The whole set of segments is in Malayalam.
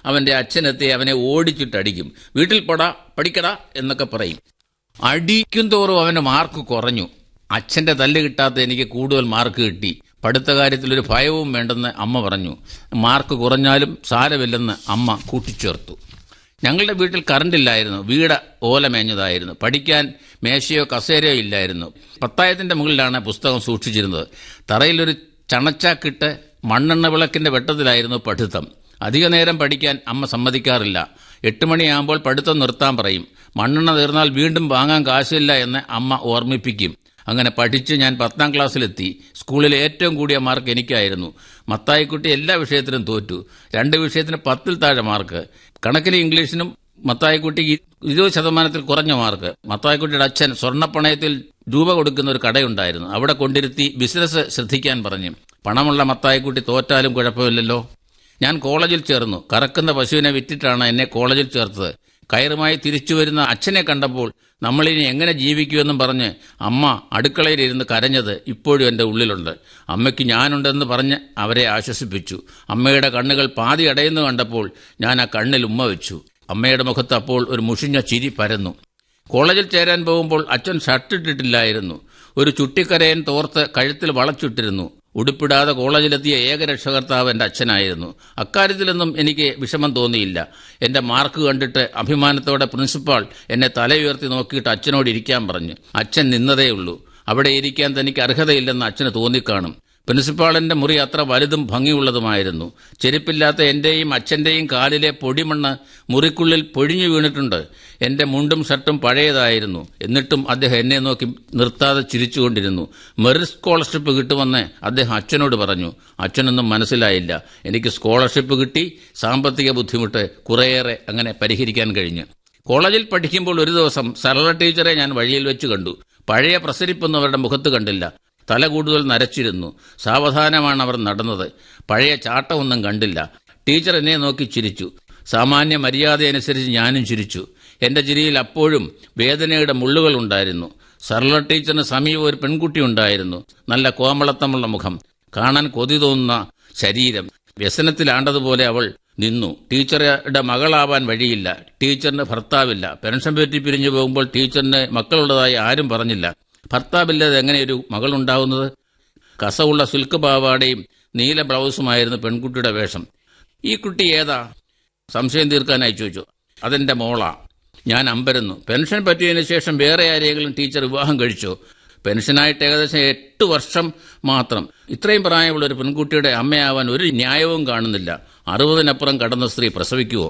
അവന്റെ അച്ഛനെത്തി അവനെ ഓടിച്ചിട്ടടിക്കും. വീട്ടിൽ പോടാ, പഠിക്കടാ എന്നൊക്കെ പറയും. അടിക്കും തോറും അവന്റെ മാർക്ക് കുറഞ്ഞു. അച്ഛന്റെ തല്ല് കിട്ടാത്ത എനിക്ക് കൂടുതൽ മാർക്ക് കിട്ടി. പഠിത്ത കാര്യത്തിലൊരു ഭയവും വേണ്ടെന്ന് അമ്മ പറഞ്ഞു. മാർക്ക് കുറഞ്ഞാലും സാരമില്ലെന്ന് അമ്മ കൂട്ടിച്ചേർത്തു. ഞങ്ങളുടെ വീട്ടിൽ കറണ്ടില്ലായിരുന്നു. വീട് ഓല മേഞ്ഞതായിരുന്നു. പഠിക്കാൻ മേശയോ കസേരയോ ഇല്ലായിരുന്നു. പത്തായത്തിന്റെ മുകളിലാണ് പുസ്തകം സൂക്ഷിച്ചിരുന്നത്. തറയിലൊരു ചണച്ചാക്കിട്ട് മണ്ണെണ്ണ വിളക്കിന്റെ വെട്ടത്തിലായിരുന്നു പഠിത്തം. അധിക നേരം പഠിക്കാൻ അമ്മ സമ്മതിക്കാറില്ല. 8 മണിയാകുമ്പോൾ പഠിത്തം നിർത്താൻ പറയും. മണ്ണെണ്ണ തീർന്നാൽ വീണ്ടും വാങ്ങാൻ കാശില്ല എന്ന് അമ്മ ഓർമ്മിപ്പിക്കും. അങ്ങനെ പഠിച്ച് ഞാൻ 10ാം ക്ലാസ്സിലെത്തി. സ്കൂളിലെ ഏറ്റവും കൂടിയ മാർക്ക് എനിക്കായിരുന്നു. മത്തായിക്കുട്ടി എല്ലാ വിഷയത്തിലും തോറ്റു. 2 വിഷയത്തിന് 10ൽ താഴെ മാർക്ക്. കണക്കിലും ഇംഗ്ലീഷിനും മത്തായിക്കുട്ടി 20% കുറഞ്ഞ മാർക്ക്. മത്തായിക്കുട്ടിയുടെ അച്ഛൻ സ്വർണ്ണപ്പണയത്തിൽ രൂപ കൊടുക്കുന്ന ഒരു കടയുണ്ടായിരുന്നു. അവിടെ കൊണ്ടിരുത്തി ബിസിനസ് ശ്രദ്ധിക്കാൻ പറഞ്ഞു. പണമുള്ള മത്തായിക്കുട്ടി തോറ്റാലും കുഴപ്പമില്ലല്ലോ. ഞാൻ കോളേജിൽ ചേർന്നു. കറക്കുന്ന പശുവിനെ വിറ്റിട്ടാണ് എന്നെ കോളേജിൽ ചേർത്തത്. കയറുമായി തിരിച്ചു വരുന്ന അച്ഛനെ കണ്ടപ്പോൾ നമ്മളിനി എങ്ങനെ ജീവിക്കുമെന്നും പറഞ്ഞ് അമ്മ അടുക്കളയിലിരുന്ന് കരഞ്ഞത് ഇപ്പോഴും എൻ്റെ ഉള്ളിലുണ്ട്. അമ്മയ്ക്ക് ഞാനുണ്ടെന്ന് പറഞ്ഞ് അവരെ ആശ്വസിപ്പിച്ചു. അമ്മയുടെ കണ്ണുകൾ പാതി അടയുന്നു കണ്ടപ്പോൾ ഞാൻ ആ കണ്ണിൽ ഉമ്മ വെച്ചു. അമ്മയുടെ മുഖത്ത് അപ്പോൾ ഒരു മുഷിഞ്ഞ ചിരി പരന്നു. കോളേജിൽ ചേരാൻ പോകുമ്പോൾ അച്ഛൻ ഷർട്ടിട്ടിട്ടില്ലായിരുന്നു. ഒരു ചുട്ടിക്കരയൻ തോർത്ത് കഴുത്തിൽ വളച്ചിട്ടിരുന്നു. ഉടുപ്പിടാതെ കോളേജിലെത്തിയ ഏക രക്ഷകർത്താവ് എൻ്റെ അച്ഛനായിരുന്നു. അക്കാര്യത്തിലൊന്നും എനിക്ക് വിഷമം തോന്നിയില്ല. എൻ്റെ മാർക്ക് കണ്ടിട്ട് അഭിമാനത്തോടെ പ്രിൻസിപ്പാൾ എന്നെ തലയുയർത്തി നോക്കിയിട്ട് അച്ഛനോട് ഇരിക്കാൻ പറഞ്ഞു. അച്ഛൻ നിന്നതേയുള്ളൂ. അവിടെ ഇരിക്കാൻ തനിക്ക് അർഹതയില്ലെന്ന് അച്ഛന് തോന്നിക്കാണും. പ്രിൻസിപ്പാളിന്റെ മുറി അത്ര വലുതും ഭംഗിയുള്ളതുമായിരുന്നു. ചെരുപ്പില്ലാത്ത എന്റെയും അച്ഛന്റെയും കാലിലെ പൊടിമണ്ണ് മുറിക്കുള്ളിൽ പൊഴിഞ്ഞു വീണിട്ടുണ്ട്. എന്റെ മുണ്ടും ഷർട്ടും പഴയതായിരുന്നു. എന്നിട്ടും അദ്ദേഹം എന്നെ നോക്കി നിർത്താതെ ചിരിച്ചുകൊണ്ടിരുന്നു. മെറിറ്റ് സ്കോളർഷിപ്പ് കിട്ടുമെന്ന് അദ്ദേഹം അച്ഛനോട് പറഞ്ഞു. അച്ഛനൊന്നും മനസ്സിലായില്ല. എനിക്ക് സ്കോളർഷിപ്പ് കിട്ടി. സാമ്പത്തിക ബുദ്ധിമുട്ട് കുറേയേറെ അങ്ങനെ പരിഹരിക്കാൻ കഴിഞ്ഞു. കോളേജിൽ പഠിക്കുമ്പോൾ ഒരു ദിവസം സരള ടീച്ചറെ ഞാൻ വഴിയിൽ വെച്ച് കണ്ടു. പഴയ പ്രസരിപ്പൊന്നും അവരുടെ മുഖത്ത് കണ്ടില്ല. തല കൂടുതൽ നരച്ചിരുന്നു. സാവധാനമാണ് അവർ നടന്നത്. പഴയ ചാട്ടമൊന്നും കണ്ടില്ല. ടീച്ചർ എന്നെ നോക്കി ചിരിച്ചു. സാമാന്യ മര്യാദയനുസരിച്ച് ഞാനും ചിരിച്ചു. എന്റെ ചിരിയിൽ അപ്പോഴും വേദനയുടെ മുള്ളുകൾ ഉണ്ടായിരുന്നു. സരള ടീച്ചറിന് സമീപം ഒരു പെൺകുട്ടി ഉണ്ടായിരുന്നു. നല്ല കോമളത്തമുള്ള മുഖം, കാണാൻ കൊതി തോന്നുന്ന ശരീരം. വ്യസനത്തിലാണ്ടതുപോലെ അവൾ നിന്നു. ടീച്ചറുടെ മകളാവാൻ വഴിയില്ല. ടീച്ചറിന് ഭർത്താവില്ല. പെൻഷൻ പറ്റി പിരിഞ്ഞു പോകുമ്പോൾ ടീച്ചറിന് മക്കളുള്ളതായി ആരും പറഞ്ഞില്ല. ഭർത്താവില്ലാതെ എങ്ങനെ ഒരു മകളുണ്ടാവുന്നത്? കസവുള്ള സിൽക്ക് പാവാടയും നീല ബ്ലൗസുമായിരുന്നു പെൺകുട്ടിയുടെ വേഷം. ഈ കുട്ടി ഏതാ? സംശയം തീർക്കാനായി ചോദിച്ചു. അതെന്റെ മോളാ. ഞാൻ അമ്പരന്നു. പെൻഷൻ പറ്റിയതിനു ശേഷം വേറെ ആരെങ്കിലും ടീച്ചർ വിവാഹം കഴിച്ചോ? പെൻഷനായിട്ട് ഏകദേശം 8 വർഷം മാത്രം. ഇത്രയും പ്രായമുള്ള ഒരു പെൺകുട്ടിയുടെ അമ്മയാവാൻ ഒരു ന്യായവും കാണുന്നില്ല. 60-നപ്പുറം കടന്ന സ്ത്രീ പ്രസവിക്കുവോ?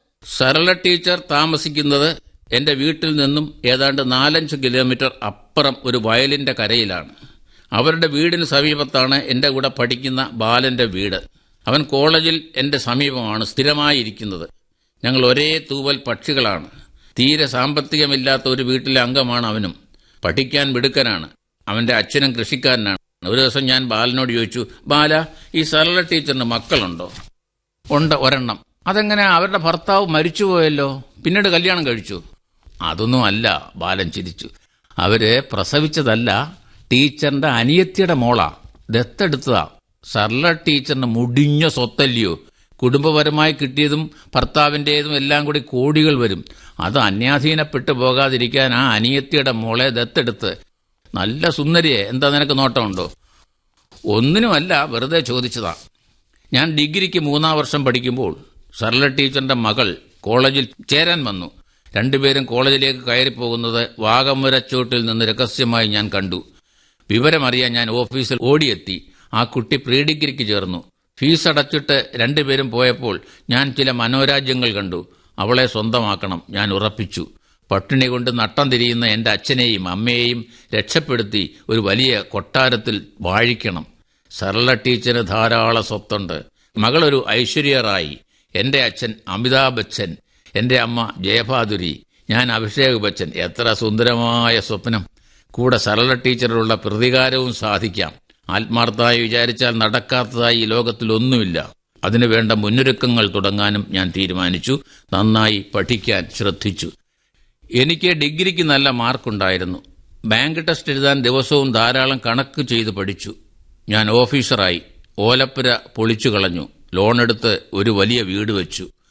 സരള ടീച്ചർ താമസിക്കുന്നത് എന്റെ വീട്ടിൽ നിന്നും ഏതാണ്ട് 4-5 കിലോമീറ്റർ അപ്പുറം ഒരു വയലിന്റെ കരയിലാണ്. അവരുടെ വീടിന് സമീപത്താണ് എന്റെ കൂടെ പഠിക്കുന്ന ബാലന്റെ വീട്. അവൻ കോളേജിൽ എന്റെ സമീപമാണ് സ്ഥിരമായിരിക്കുന്നത്. ഞങ്ങൾ ഒരേ തൂവൽ പക്ഷികളാണ്. തീരെ സാമ്പത്തികമില്ലാത്ത ഒരു വീട്ടിലെ അംഗമാണ് അവനും. പഠിക്കാൻ മിടുക്കനാണ്. അവന്റെ അച്ഛനും കൃഷിക്കാരനാണ്. ഒരു ദിവസം ഞാൻ ബാലനോട് ചോദിച്ചു, ബാല, ഈ സരള ടീച്ചറിന് മക്കളുണ്ടോ? ഉണ്ട്, ഒരെണ്ണം. അതെങ്ങനെ? അവരുടെ ഭർത്താവ് മരിച്ചുപോയല്ലോ. പിന്നീട് കല്യാണം കഴിച്ചു? അതൊന്നും അല്ല, ബാലൻ ചിരിച്ചു. അവര് പ്രസവിച്ചതല്ല, ടീച്ചറിന്റെ അനിയത്തിയുടെ മോളാ. ദത്തെടുത്തതാ. സരള ടീച്ചറിന് മുടിഞ്ഞ സ്വത്തല്ലയോ. കുടുംബപരമായി കിട്ടിയതും ഭർത്താവിൻ്റെതും എല്ലാം കൂടി കോടികൾ വരും. അത് അന്യാധീനപ്പെട്ടു പോകാതിരിക്കാൻ ആ അനിയത്തിയുടെ മോളെ ദത്തെടുത്ത്. നല്ല സുന്ദരിയെ. എന്താ നിനക്ക് നോട്ടമുണ്ടോ? ഒന്നിനുമല്ല, വെറുതെ ചോദിച്ചതാ. ഞാൻ ഡിഗ്രിക്ക് 3-ാം വർഷം പഠിക്കുമ്പോൾ സരള ടീച്ചറിന്റെ മകൾ കോളേജിൽ ചേരാൻ വന്നു. രണ്ടുപേരും കോളേജിലേക്ക് കയറിപ്പോകുന്നത് വാഗമരച്ചോട്ടിൽ നിന്ന് രഹസ്യമായി ഞാൻ കണ്ടു. വിവരമറിയാൻ ഞാൻ ഓഫീസിൽ ഓടിയെത്തി. ആ കുട്ടി പ്രീ ഡിഗ്രിക്ക് ചേർന്നു. ഫീസ് അടച്ചിട്ട് രണ്ടുപേരും പോയപ്പോൾ ഞാൻ ചില മനോരാജ്യങ്ങൾ കണ്ടു. അവളെ സ്വന്തമാക്കണം ഞാൻ ഉറപ്പിച്ചു. പട്ടിണി കൊണ്ട് നട്ടം തിരിയുന്ന എന്റെ അച്ഛനെയും അമ്മയെയും രക്ഷപ്പെടുത്തി ഒരു വലിയ കൊട്ടാരത്തിൽ വാഴിക്കണം. സരള ടീച്ചന് ധാരാളം സ്വത്തുണ്ട്. മകളൊരു ഐശ്വര്യ റായി. എന്റെ അച്ഛൻ അമിതാഭ് ബച്ചൻ, എന്റെ അമ്മ ജയഭാദുരി, ഞാൻ അഭിഷേക് ബച്ചൻ. എത്ര സുന്ദരമായ സ്വപ്നം! കൂടെ സരള ടീച്ചറിലുള്ള പ്രതികാരവും സാധിക്കാം. ആത്മാർത്ഥമായി വിചാരിച്ചാൽ നടക്കാത്തതായി ഈ ലോകത്തിലൊന്നുമില്ല. അതിനുവേണ്ട മുന്നൊരുക്കങ്ങൾ തുടങ്ങാനും ഞാൻ തീരുമാനിച്ചു. നന്നായി പഠിക്കാൻ ശ്രദ്ധിച്ചു. എനിക്ക് ഡിഗ്രിക്ക് നല്ല മാർക്കുണ്ടായിരുന്നു. ബാങ്ക് ടെസ്റ്റ് എഴുതാൻ ദിവസവും ധാരാളം കണക്ക് ചെയ്ത് പഠിച്ചു. ഞാൻ ഓഫീസറായി. ഓലപ്പുര പൊളിച്ചു കളഞ്ഞു. ലോണെടുത്ത് ഒരു വലിയ വീട് വെച്ചു.